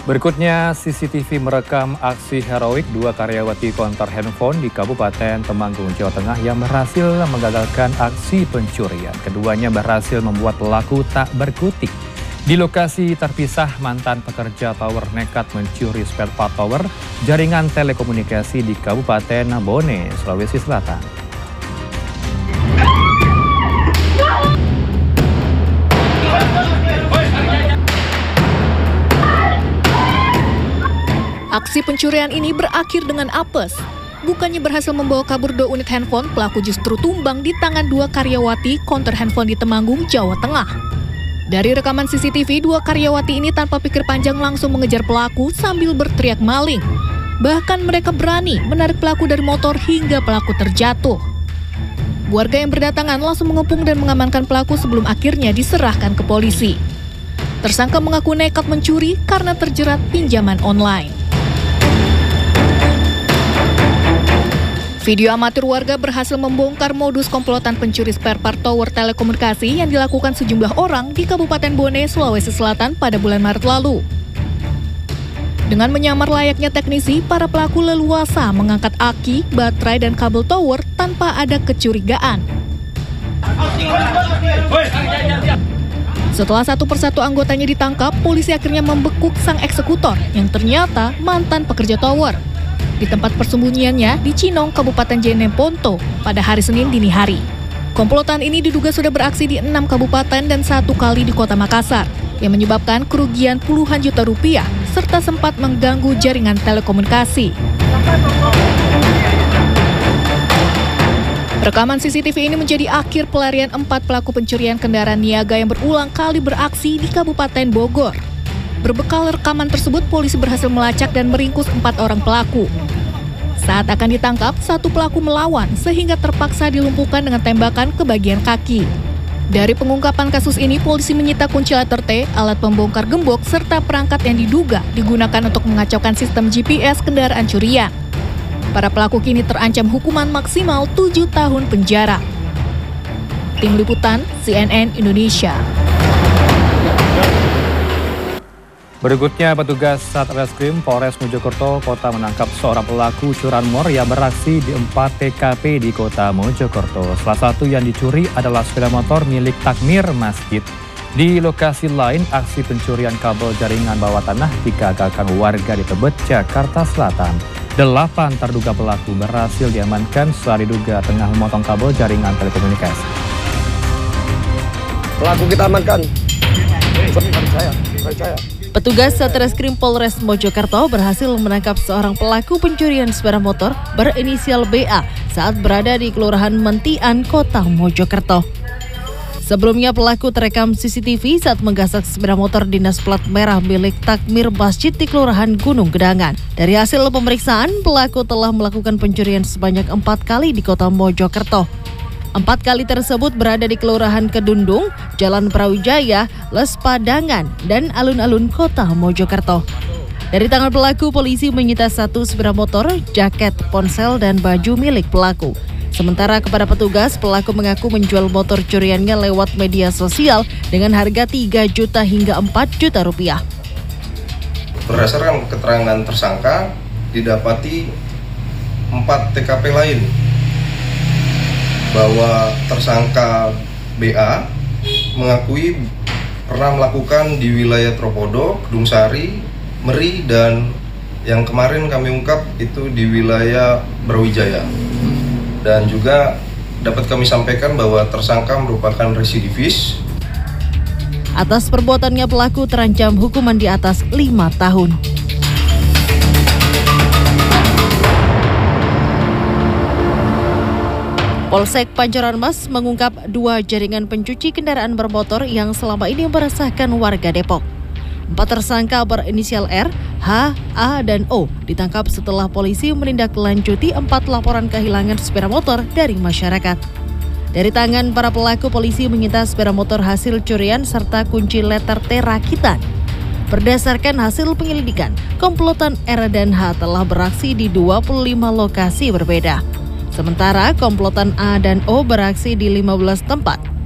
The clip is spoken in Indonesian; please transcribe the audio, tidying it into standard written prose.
Berikutnya, CCTV merekam aksi heroik dua karyawati konter handphone di Kabupaten Temanggung, Jawa Tengah yang berhasil menggagalkan aksi pencurian. Keduanya berhasil membuat pelaku tak berkutik. Di lokasi terpisah, mantan pekerja tower nekat mencuri spare part tower jaringan telekomunikasi di Kabupaten Bone, Sulawesi Selatan. Aksi pencurian ini berakhir dengan apes. Bukannya berhasil membawa kabur 2 unit handphone, pelaku justru tumbang di tangan 2 karyawati konter handphone di Temanggung, Jawa Tengah. Dari rekaman CCTV, 2 karyawati ini tanpa pikir panjang langsung mengejar pelaku sambil berteriak maling. Bahkan mereka berani menarik pelaku dari motor hingga pelaku terjatuh. Warga yang berdatangan langsung mengepung dan mengamankan pelaku sebelum akhirnya diserahkan ke polisi. Tersangka mengaku nekat mencuri karena terjerat pinjaman online. Video amatir warga berhasil membongkar modus komplotan pencuri spare part tower telekomunikasi yang dilakukan sejumlah orang di Kabupaten Bone, Sulawesi Selatan pada bulan Maret lalu. Dengan menyamar layaknya teknisi, para pelaku leluasa mengangkat aki, baterai, dan kabel tower tanpa ada kecurigaan. Setelah satu persatu anggotanya ditangkap, polisi akhirnya membekuk sang eksekutor yang ternyata mantan pekerja tower di tempat persembunyiannya di Cinong, Kabupaten Jeneponto pada hari Senin dini hari. Komplotan ini diduga sudah beraksi di 6 kabupaten dan 1 kali di Kota Makassar, yang menyebabkan kerugian puluhan juta rupiah serta sempat mengganggu jaringan telekomunikasi. Rekaman CCTV ini menjadi akhir pelarian 4 pelaku pencurian kendaraan niaga yang berulang kali beraksi di Kabupaten Bogor. Berbekal rekaman tersebut, polisi berhasil melacak dan meringkus 4 orang pelaku. Saat akan ditangkap, 1 pelaku melawan sehingga terpaksa dilumpuhkan dengan tembakan ke bagian kaki. Dari pengungkapan kasus ini, polisi menyita kunci letter T, alat pembongkar gembok, serta perangkat yang diduga digunakan untuk mengacaukan sistem GPS kendaraan curian. Para pelaku kini terancam hukuman maksimal 7 tahun penjara. Tim Liputan CNN Indonesia. Berikutnya, petugas Satreskrim Polres Mojokerto Kota menangkap seorang pelaku curanmor yang beraksi di 4 TKP di Kota Mojokerto. Salah satu yang dicuri adalah sepeda motor milik takmir masjid. Di lokasi lain, aksi pencurian kabel jaringan bawah tanah digagalkan warga di Tebet, Jakarta Selatan. 8 terduga pelaku berhasil diamankan setelah diduga tengah memotong kabel jaringan telekomunikasi. Pelaku kita amankan. Saya. Petugas Satreskrim Polres Mojokerto berhasil menangkap seorang pelaku pencurian sepeda motor berinisial BA saat berada di Kelurahan Mentian, Kota Mojokerto. Sebelumnya pelaku terekam CCTV saat menggasak sepeda motor dinas plat merah milik takmir masjid di Kelurahan Gunung Gedangan. Dari hasil pemeriksaan, pelaku telah melakukan pencurian sebanyak 4 kali di Kota Mojokerto. 4 kali tersebut berada di Kelurahan Kedundung, Jalan Brawijaya, Les Padangan, dan alun-alun Kota Mojokerto. Dari tangan pelaku, polisi menyita 1 sepeda motor, jaket, ponsel, dan baju milik pelaku. Sementara kepada petugas, pelaku mengaku menjual motor curiannya lewat media sosial dengan harga 3 juta hingga 4 juta rupiah. Berdasarkan keterangan tersangka, didapati 4 TKP lain bahwa tersangka BA mengakui pernah melakukan di wilayah Tropodo, Kedung Sari, Meri, dan yang kemarin kami ungkap itu di wilayah Brawijaya. Dan juga dapat kami sampaikan bahwa tersangka merupakan residivis. Atas perbuatannya pelaku terancam hukuman di atas 5 tahun. Polsek Pancoran Mas mengungkap 2 jaringan pencuci kendaraan bermotor yang selama ini meresahkan warga Depok. 4 tersangka berinisial R, H, A, dan O ditangkap setelah polisi menindaklanjuti 4 laporan kehilangan sepeda motor dari masyarakat. Dari tangan para pelaku, polisi menyita sepeda motor hasil curian serta kunci letter T rakitan. Berdasarkan hasil penyelidikan, komplotan R dan H telah beraksi di 25 lokasi berbeda. Sementara komplotan A dan O beraksi di 15 tempat.